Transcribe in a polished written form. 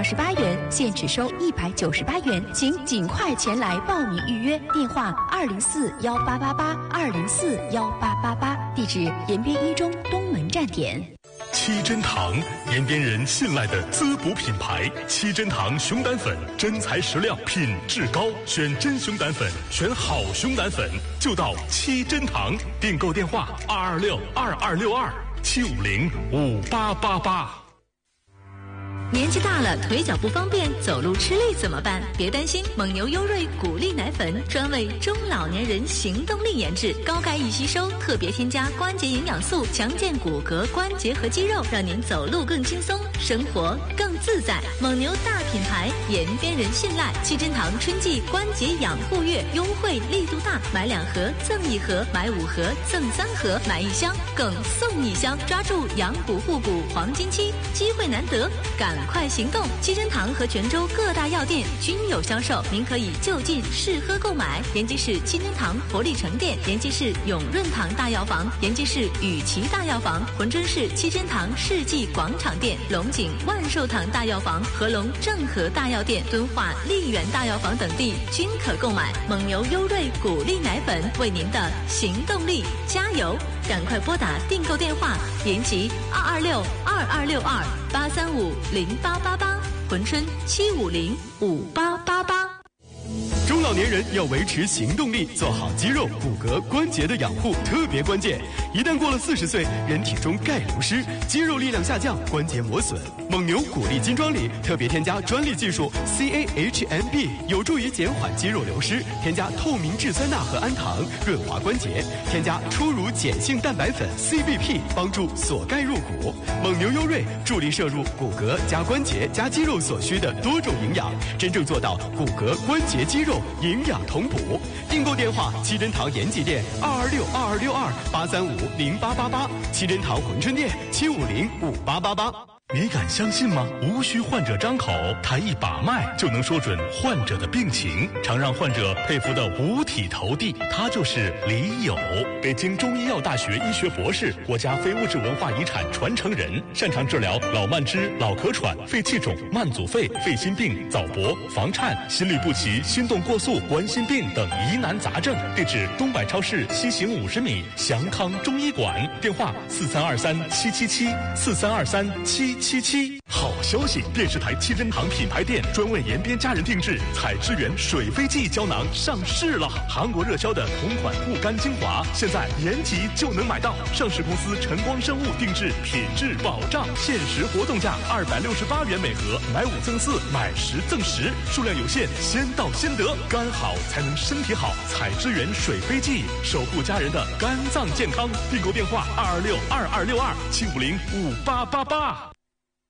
128元，现只收198元，请尽快前来报名预约。电话204-1888，204-1888，地址延边一中东门站点。 七珍堂，延边人信赖的滋补品牌。七珍堂熊胆粉，真材实料，品质高，选真熊胆粉，选好熊胆粉，就到七珍堂。订购电话226-2262，750-5888。 年纪大了，腿脚不方便，走路吃力怎么办？别担心，蒙牛优瑞谷粒奶粉专为中老年人行动力研制，高钙易吸收，特别添加关节营养素，强健骨骼、关节和肌肉，让您走路更轻松，生活更自在。蒙牛大品牌，延边人信赖。七珍堂春季关节养护月优惠力度大，买2盒赠1盒，买5盒赠3盒，买1箱更送1箱，抓住养骨护骨黄金期，机会难得，赶快行动！七珍堂和泉州各大药店均有销售，您可以就近试喝购买。延吉市七珍堂活力城店，延吉市永润堂大药房，延吉市雨琦大药房，珲春市七珍堂世纪广场店，龙井万寿堂大药房，合龙正和大药店，敦化丽园大药房等地均可购买。蒙牛优瑞谷粒奶粉，为您的行动力加油！赶快拨打订购电话：延吉226-2262-835-0888，珲春750-5888。 中老年人要维持行动力，做好肌肉、骨骼、关节的养护特别关键。一旦过了40岁，人体中钙流失，肌肉力量下降，关节磨损。蒙牛谷粒金装里特别添加专利技术 CAHMB， 有助于减缓肌肉流失。添加透明质酸钠和氨糖，润滑关节。添加初乳碱性蛋白粉 CBP， 帮助锁钙入骨。蒙牛优瑞助力摄入骨骼加关节加肌肉所需的多种营养，真正做到骨骼、关节、肌肉营养同补。订购电话：七珍堂延吉店226-2262-835-0888，七珍堂珲春店750-5888。 你敢相信吗？无需患者张口，他一把脉就能说准患者的病情，常让患者佩服的五体投地。他就是李友，北京中医药大学医学博士，国家非物质文化遗产传承人，擅长治疗老慢支、老咳喘、肺气肿、慢阻肺、肺心病、早搏、房颤、心律不齐、心动过速、冠心病等疑难杂症。地址：东百超市西行50米，祥康中医馆。电话：4323-777，4323-777。好消息！电视台七珍堂品牌店专为延边家人定制采之源水飞记胶囊上市了。韩国热销的同款护肝精华，现在延吉就能买到。上市公司晨光生物定制，品质保障。限时活动价268元每盒，买5赠4，买10赠10，数量有限，先到先得。肝好才能身体好，采之源水飞记，守护家人的肝脏健康。订购电话：226-2262-750-5888。